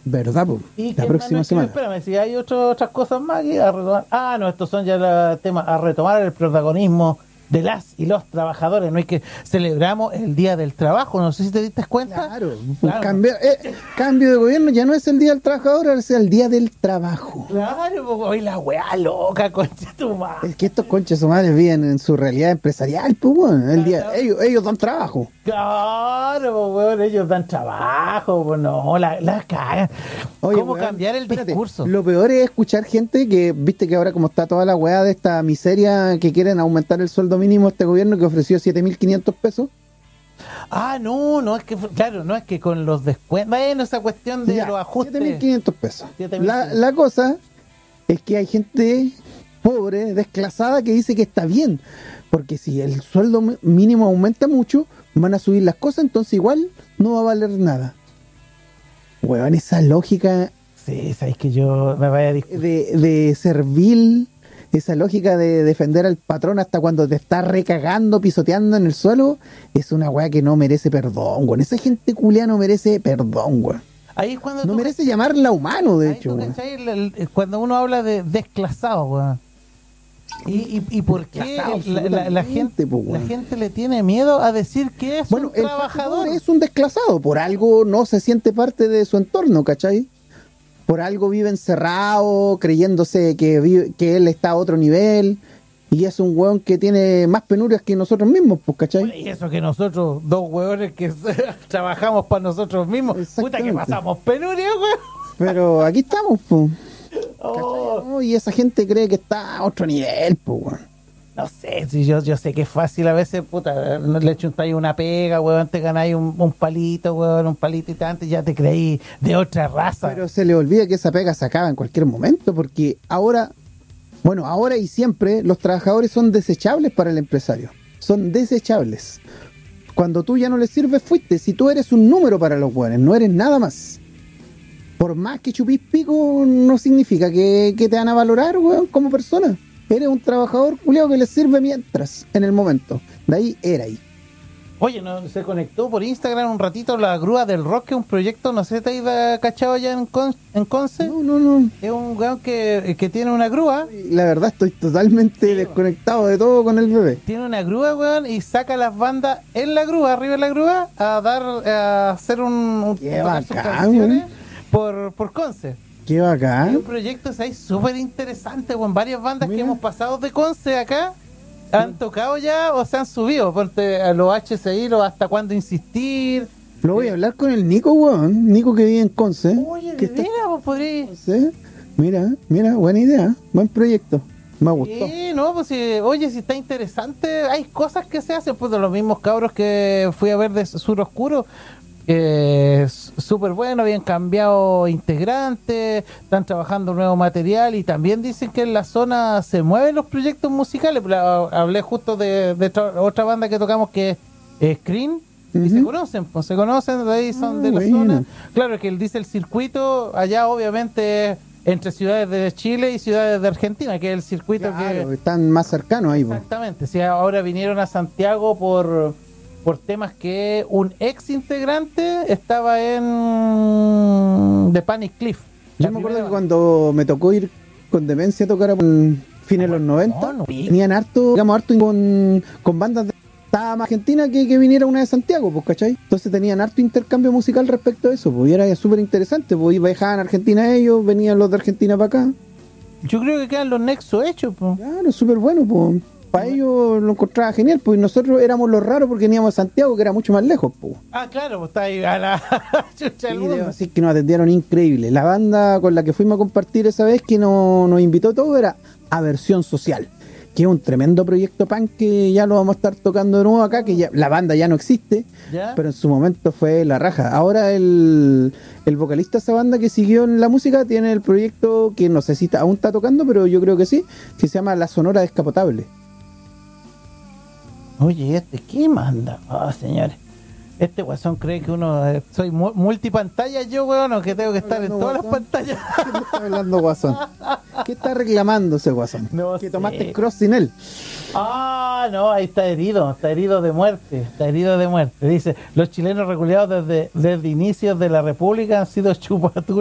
¿Verdad, po? ¿Y La quién más próxima nos escribe? semana. Espérame, si hay otras cosas más que a retomar. Ah, no, estos son ya los temas a retomar el protagonismo de las y los trabajadores. No hay que celebramos el Día del Trabajo. No sé si te diste cuenta. Claro, Claro. cambio de gobierno, ya no es el Día del Trabajador, ahora es el Día del Trabajo. Claro, pues, hoy la weá loca, concha tu madre. Es que estos conches su madre viven en su realidad empresarial, pues bueno, ellos dan trabajo. Claro, pues, weón, ellos dan trabajo, pues no, la cagan. Oye, ¿Cómo weón, cambiar el espérate, discurso? Lo peor es escuchar gente que, viste que ahora como está toda la weá de esta miseria que quieren aumentar el sueldo mínimo este gobierno que ofreció 7.500 pesos. Ah, no, es que, claro, no es que con los descuentos, bueno, esa cuestión de Ya, los ajustes. 7.500 pesos. 7.500. La cosa es que hay gente pobre, desclasada, que dice que está bien, porque si el sueldo mínimo aumenta mucho, van a subir las cosas, entonces igual no va a valer nada. Weón, esa lógica Sí, sabéis que yo me vaya a discutir. de servil, esa lógica de defender al patrón hasta cuando te está recagando, pisoteando en el suelo, es una weá que no merece perdón, weón. Esa gente culia no merece perdón, weón. Ahí es cuando No tú merece llamarla humano, de ahí hecho, tú weón. cachai cuando uno habla de desclasado, weón. ¿Y por qué Desclasado, la gente absolutamente, po, weón. la gente le tiene miedo a decir que es Bueno, un el trabajador? es un desclasado, por algo no se siente parte de su entorno, ¿cachai? Por algo vive encerrado, creyéndose que él está a otro nivel, y es un weón que tiene más penurias que nosotros mismos, pues, ¿cachai? Y eso que nosotros, dos hueones que trabajamos para nosotros mismos, puta que Exactamente. pasamos penuria, weón. Pero aquí estamos, pues. Oh, ¿No? Y esa gente cree que está a otro nivel, pues, weón. no sé, si yo sé que es fácil a veces, puta, le chuntáis una pega, weón, te ganáis un palito, weón, un palito y tanto, y ya te creí de otra raza. Pero se le olvida que esa pega se acaba en cualquier momento, porque ahora y siempre los trabajadores son desechables para el empresario. Son desechables. Cuando tú ya no les sirves, fuiste. Si tú eres un número para los weones, no eres nada más. Por más que chupís pico, no significa que te van a valorar, weón, como persona. Eres un trabajador culiao que les sirve mientras, en el momento. De ahí era ahí. Oye, no, se conectó por Instagram un ratito la Grúa del Rock, que es un proyecto, no sé si te has cachado ya en Conce. No. Es un weón que tiene una grúa. La verdad estoy totalmente desconectado de todo con el bebé. Tiene una grúa, weón, y saca las bandas en la grúa, arriba de la grúa, a hacer un Qué tocar sus bacán, canciones por Conce. Qué Es bacán. un proyecto ¿sabes? Súper interesante, weón. Varias bandas Mira. que hemos pasado de Conce acá han tocado ya o se han subido. Ponte a los HCI, los Hasta Cuándo Insistir. Lo voy a hablar con el Nico, weón. Nico que vive en Conce. Oye, que de está en veras, vos podrías. Conce. Mira, buena idea. Buen proyecto. Me gustó. Sí, no, pues oye, si está interesante, hay cosas que se hacen, pues de los mismos cabros que fui a ver de Sur Oscuro, súper bueno, habían cambiado integrantes, están trabajando nuevo material y también dicen que en la zona se mueven los proyectos musicales. Hablé justo de otra banda que tocamos que es Screen. Y se conocen, de ahí son de la bueno. zona. Claro que él dice el circuito, allá obviamente es entre ciudades de Chile y ciudades de Argentina, que es el circuito Claro, están más cercanos ahí, po. Exactamente, si ahora vinieron a Santiago por temas que un ex integrante estaba en The Panic Cliff. Yo me acuerdo que cuando me tocó ir con Demencia a tocar a fines de los 90, no. tenían harto con bandas de más Argentina que viniera una de Santiago, pues, ¿cachai? Entonces tenían harto intercambio musical respecto a eso, pues, y era súper interesante, pues, viajaban a Argentina ellos, venían los de Argentina para acá. Yo creo que quedan los nexos hechos, pues. Claro, súper bueno, pues. Para ellos lo encontraba genial, pues nosotros éramos los raros porque veníamos a Santiago, que era mucho más lejos, pues. Ah, claro, pues está ahí a la chucha del Y mundo. debo decir que nos atendieron increíble. La banda con la que fuimos a compartir esa vez que nos invitó todo era Aversión Social, que es un tremendo proyecto punk que ya lo vamos a estar tocando de nuevo acá, que ya, la banda ya no existe, ¿Ya? pero en su momento fue la raja. Ahora el vocalista de esa banda que siguió en la música tiene el proyecto que no sé si aún está tocando, pero yo creo que sí, que se llama La Sonora Descapotable. Oye, ¿qué manda? Ah, señores. Este guasón cree que uno soy multipantalla yo, weón, o que tengo que estar en todas las pantallas. ¿Qué me está hablando, guasón? ¿Qué está reclamando ese guasón? No que sé. tomaste cross sin él. Ah, no, ahí está herido de muerte, Dice, los chilenos reculeados desde inicios de la República han sido chupaturas.